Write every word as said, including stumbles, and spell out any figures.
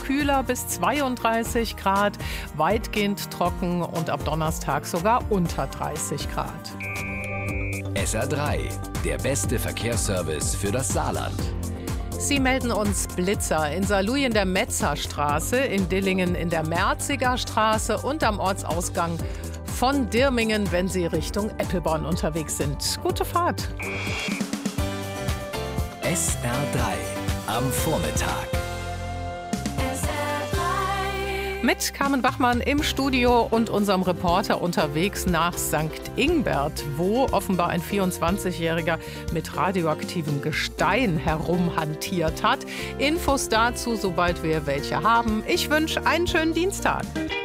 kühler bis zweiunddreißig Grad, weitgehend trocken und ab Donnerstag sogar unter dreißig Grad. S R drei, der beste Verkehrsservice für das Saarland. Sie melden uns Blitzer in Saarlouis in der Metzerstraße, in Dillingen in der Merziger Straße und am Ortsausgang von Dirmingen, wenn Sie Richtung Eppelborn unterwegs sind. Gute Fahrt! S R drei am Vormittag. Mit Carmen Bachmann im Studio und unserem Reporter unterwegs nach Sankt Ingbert, wo offenbar ein vierundzwanzigjähriger mit radioaktivem Gestein herumhantiert hat. Infos dazu, sobald wir welche haben. Ich wünsche einen schönen Dienstag.